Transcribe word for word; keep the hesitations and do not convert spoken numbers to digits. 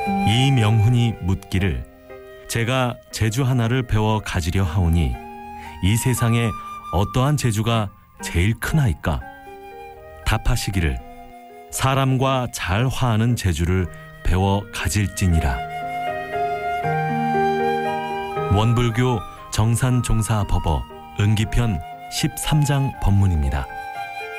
이명훈이 묻기를 제가 재주 하나를 배워 가지려 하오니 이 세상에 어떠한 재주가 제일 크나이까? 답하시기를 사람과 잘 화하는 재주를 배워 가질지니라. 원불교 정산종사법어 은기편 십삼 장 법문입니다.